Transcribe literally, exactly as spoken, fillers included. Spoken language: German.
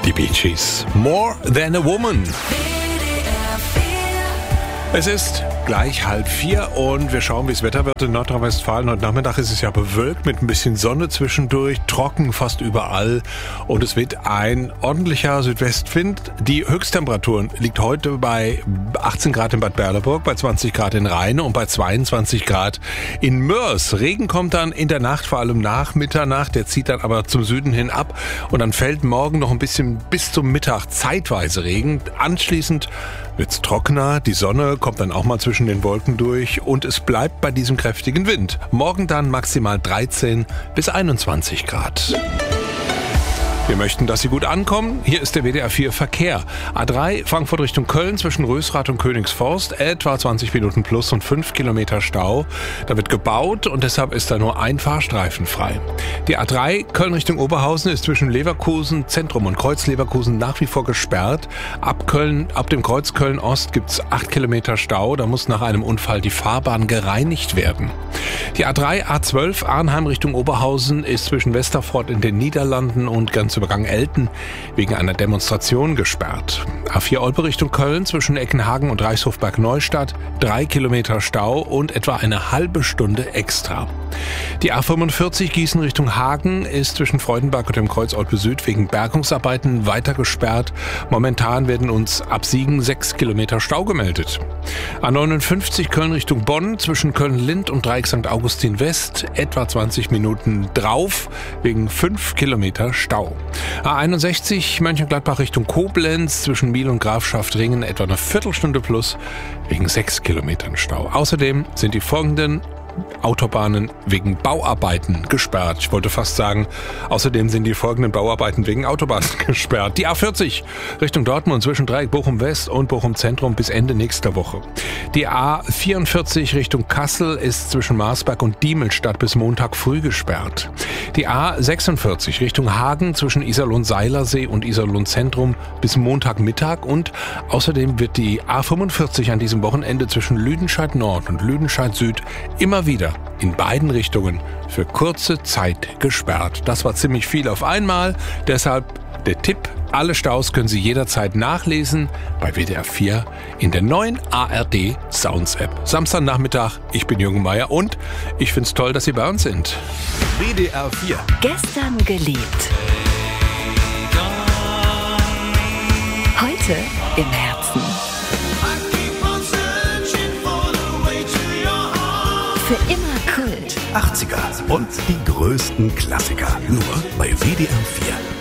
Die Bee Gees. More Than a Woman. Es ist gleich halb vier und wir schauen, wie es Wetter wird in Nordrhein-Westfalen. Heute Nachmittag ist es ja bewölkt mit ein bisschen Sonne zwischendurch, trocken fast überall und es weht ein ordentlicher Südwestwind. Die Höchsttemperatur liegt heute bei achtzehn Grad in Bad Berleburg, bei zwanzig Grad in Rheine und bei zweiundzwanzig Grad in Mörs. Regen kommt dann in der Nacht, vor allem nach Mitternacht, der zieht dann aber zum Süden hin ab und dann fällt morgen noch ein bisschen bis zum Mittag zeitweise Regen. Anschließend wird's trockener, die Sonne kommt dann auch mal zwischen den Wolken durch und es bleibt bei diesem kräftigen Wind. Morgen dann maximal dreizehn bis einundzwanzig Grad. Wir möchten, dass Sie gut ankommen. Hier ist der W D R vier Verkehr. A drei Frankfurt Richtung Köln zwischen Rösrath und Königsforst. Etwa zwanzig Minuten plus und fünf Kilometer Stau. Da wird gebaut und deshalb ist da nur ein Fahrstreifen frei. Die A drei Köln Richtung Oberhausen ist zwischen Leverkusen Zentrum und Kreuz Leverkusen nach wie vor gesperrt. Ab Köln, ab dem Kreuz Köln Ost gibt's acht Kilometer Stau. Da muss nach einem Unfall die Fahrbahn gereinigt werden. Die A drei A zwölf Arnheim Richtung Oberhausen ist zwischen Westerfort in den Niederlanden und ganz Übergang Elten wegen einer Demonstration gesperrt. A vier Olpe Richtung Köln zwischen Eckenhagen und Reichshofberg-Neustadt, drei Kilometer Stau und etwa eine halbe Stunde extra. Die A fünfundvierzig Gießen Richtung Hagen ist zwischen Freudenberg und dem Kreuz Olpe Süd wegen Bergungsarbeiten weiter gesperrt. Momentan werden uns ab Siegen sechs Kilometer Stau gemeldet. A neunundfünfzig Köln Richtung Bonn zwischen Köln-Lind und Dreieck Sankt Augustin West etwa zwanzig Minuten drauf wegen fünf Kilometer Stau. A einundsechzig Mönchengladbach Richtung Koblenz zwischen Miel und Grafschaft-Ringen etwa eine Viertelstunde plus wegen sechs Kilometern Stau. Außerdem sind die folgenden Autobahnen wegen Bauarbeiten gesperrt. Ich wollte fast sagen, außerdem sind die folgenden Bauarbeiten wegen Autobahnen gesperrt. Die A vierzig Richtung Dortmund zwischen Dreieck Bochum West und Bochum Zentrum bis Ende nächster Woche. Die A vierundvierzig Richtung Kassel ist zwischen Marsberg und Diemelstadt bis Montag früh gesperrt. Die A sechsundvierzig Richtung Hagen zwischen Iserlohn-Seilersee und Iserlohn-Zentrum bis Montagmittag und außerdem wird die A fünfundvierzig an diesem Wochenende zwischen Lüdenscheid Nord und Lüdenscheid Süd immer wieder in beiden Richtungen für kurze Zeit gesperrt. Das war ziemlich viel auf einmal, deshalb der Tipp, alle Staus können Sie jederzeit nachlesen bei W D R vier in der neuen A R D Sounds App. Samstagnachmittag, ich bin Jürgen Meier und ich find's toll, dass Sie bei uns sind. W D R vier. Gestern geliebt. Heute im Herzen. Für immer Kult. achtziger und die größten Klassiker. Nur bei W D R vier.